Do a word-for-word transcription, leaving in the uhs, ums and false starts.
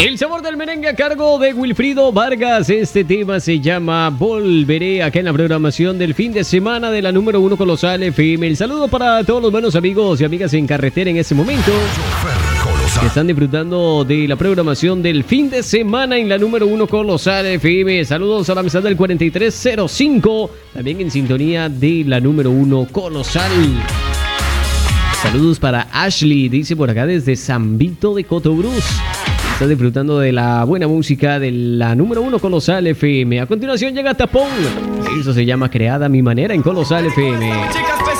El sabor del merengue a cargo de Wilfrido Vargas. Este tema se llama Volveré, acá en la programación del fin de semana de la número uno Colosal F M. El saludo para todos los buenos amigos y amigas en carretera en este momento, que están disfrutando de la programación del fin de semana en la número uno Colosal F M. Saludos a la mesa del cuarenta y tres cero cinco, también en sintonía de la número uno Colosal. Saludos para Ashley, dice por acá desde San Vito de Cotobruz. Está disfrutando de la buena música de la número uno Colosal F M. A continuación llega Tapón. Eso se llama Creada a mi manera en Colosal F M.